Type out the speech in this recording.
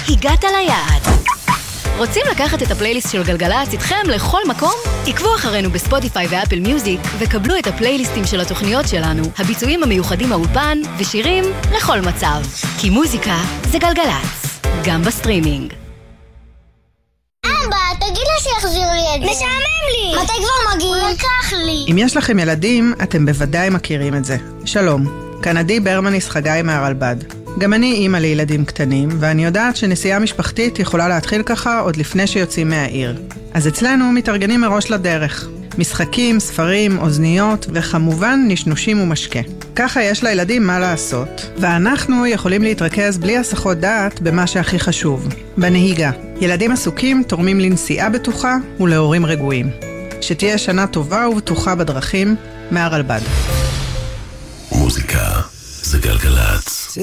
הגעת ליעד. רוצים לקחת את הפלייליסט של גלגלצ איתכם לכל מקום? עקבו אחרינו בספוטיפיי ואפל מיוזיק וקבלו את הפלייליסטים של התוכניות שלנו, הביצועים המיוחדים מהאולפן ושירים לכל מצב. כי מוזיקה זה גלגלצ, גם בסטרימינג. אבא, תגיד לה שיחזיר לי את זה. משעמם לי. מתי כבר מגיעים? הוא לקח לי. אם יש לכם ילדים, אתם בוודאי מכירים את זה. שלום, כאן עדי ברמניס חגי מהרלב"ד. גם אני אימא לילדים קטנים, ואני יודעת שנסיעה משפחתית יכולה להתחיל ככה עוד לפני שיוצאים מהעיר. אז אצלנו מתארגנים מראש לדרך. משחקים, ספרים, אוזניות, וכמובן נשנושים ומשקה. ככה יש לילדים מה לעשות, ואנחנו יכולים להתרכז בלי הסחות דעת במה שהכי חשוב, בנהיגה. ילדים עסוקים תורמים לנסיעה בטוחה ולהורים רגועים. שתהיה שנה טובה ובטוחה בדרכים, מהרלב"ד. מוזיקה זה גלגלצ.